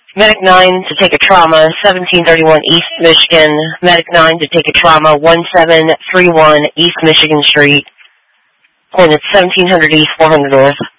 Medic 9 to take a trauma, 1731 East Michigan. Medic 9 to take a trauma, 1731 East Michigan Street. Coordinates 1700 East, 400 North.